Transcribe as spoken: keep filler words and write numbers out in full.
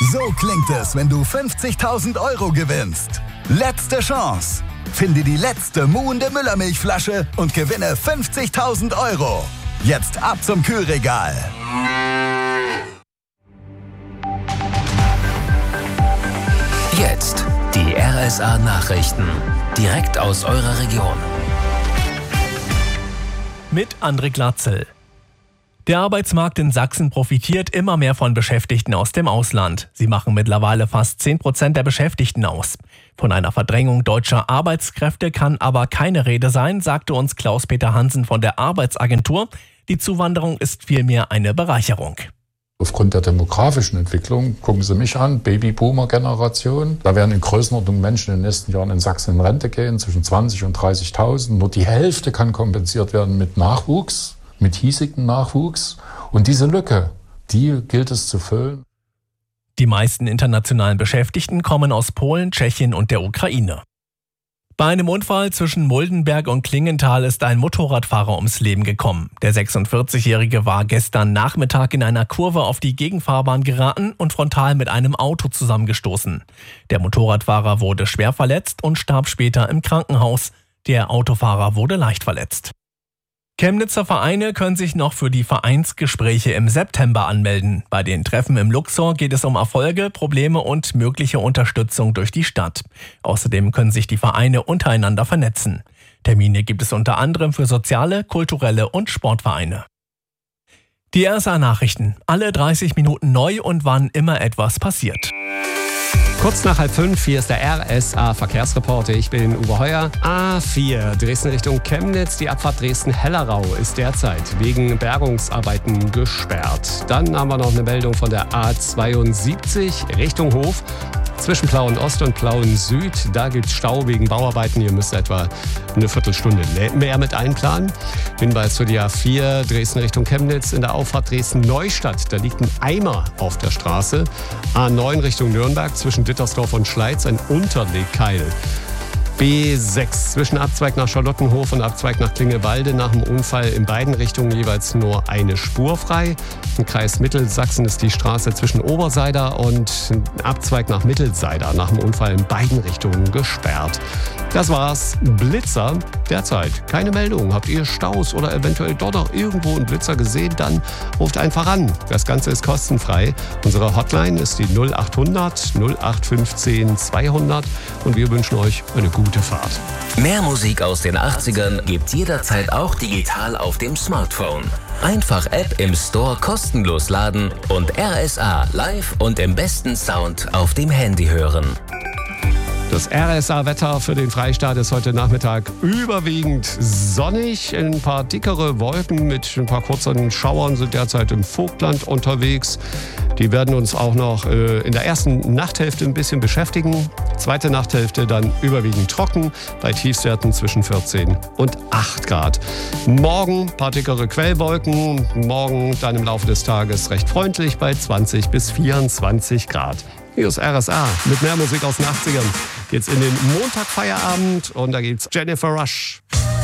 So klingt es, wenn du fünfzigtausend Euro gewinnst. Letzte Chance. Finde die letzte muhende Müllermilchflasche und gewinne fünfzigtausend Euro. Jetzt ab zum Kühlregal. Jetzt die R S A-Nachrichten. Direkt aus eurer Region. Mit André Glatzel. Der Arbeitsmarkt in Sachsen profitiert immer mehr von Beschäftigten aus dem Ausland. Sie machen mittlerweile fast zehn Prozent der Beschäftigten aus. Von einer Verdrängung deutscher Arbeitskräfte kann aber keine Rede sein, sagte uns Klaus-Peter Hansen von der Arbeitsagentur. Die Zuwanderung ist vielmehr eine Bereicherung. Aufgrund der demografischen Entwicklung, gucken Sie mich an, Babyboomer-Generation. Da werden in Größenordnung Menschen in den nächsten Jahren in Sachsen in Rente gehen, zwischen zwanzig und dreißigtausend. Nur die Hälfte kann kompensiert werden mit Nachwuchs, mit hiesigem Nachwuchs. Und diese Lücke, die gilt es zu füllen. Die meisten internationalen Beschäftigten kommen aus Polen, Tschechien und der Ukraine. Bei einem Unfall zwischen Muldenberg und Klingenthal ist ein Motorradfahrer ums Leben gekommen. Der sechsundvierzigjährige war gestern Nachmittag in einer Kurve auf die Gegenfahrbahn geraten und frontal mit einem Auto zusammengestoßen. Der Motorradfahrer wurde schwer verletzt und starb später im Krankenhaus. Der Autofahrer wurde leicht verletzt. Chemnitzer Vereine können sich noch für die Vereinsgespräche im September anmelden. Bei den Treffen im Luxor geht es um Erfolge, Probleme und mögliche Unterstützung durch die Stadt. Außerdem können sich die Vereine untereinander vernetzen. Termine gibt es unter anderem für soziale, kulturelle und Sportvereine. Die R S A-Nachrichten. Alle dreißig Minuten neu und wann immer etwas passiert. Kurz nach halb fünf, hier ist der R S A-Verkehrsreporter. Ich bin Uwe Heuer. A vier, Dresden Richtung Chemnitz. Die Abfahrt Dresden-Hellerau ist derzeit wegen Bergungsarbeiten gesperrt. Dann haben wir noch eine Meldung von der A zweiundsiebzig Richtung Hof. Zwischen Plauen Ost und Plauen Süd, da gibt es Stau wegen Bauarbeiten. Ihr müsst etwa eine Viertelstunde mehr mit einplanen. Hinweis für die A vier, Dresden Richtung Chemnitz. In der Auffahrt Dresden-Neustadt, da liegt ein Eimer auf der Straße. A neun Richtung Nürnberg, zwischen Dittersdorf und Schleiz, ein Unterlegkeil. B sechs, zwischen Abzweig nach Charlottenhof und Abzweig nach Klingelwalde nach dem Unfall in beiden Richtungen jeweils nur eine Spur frei. Im Kreis Mittelsachsen ist die Straße zwischen Oberseider und Abzweig nach Mittelseider nach dem Unfall in beiden Richtungen gesperrt. Das war's. Blitzer. Derzeit keine Meldung. Habt ihr Staus oder eventuell dort noch irgendwo einen Blitzer gesehen? Dann ruft einfach an. Das Ganze ist kostenfrei. Unsere Hotline ist die null achthundert null acht fünfzehn zweihundert und wir wünschen euch eine gute Fahrt. Mehr Musik aus den achtzigern gibt's jederzeit auch digital auf dem Smartphone. Einfach App im Store kostenlos laden und R S A live und im besten Sound auf dem Handy hören. Das R S A-Wetter für den Freistaat ist heute Nachmittag überwiegend sonnig. Ein paar dickere Wolken mit ein paar kurzen Schauern sind derzeit im Vogtland unterwegs. Die werden uns auch noch äh, in der ersten Nachthälfte ein bisschen beschäftigen. Zweite Nachthälfte dann überwiegend trocken, bei Tiefstwerten zwischen vierzehn und acht Grad. Morgen ein paar dickere Quellwolken. Morgen dann im Laufe des Tages recht freundlich bei zwanzig bis vierundzwanzig Grad. Hier ist R S A mit mehr Musik aus den achtzigern. Jetzt in den Montagfeierabend und da gibt's Jennifer Rush.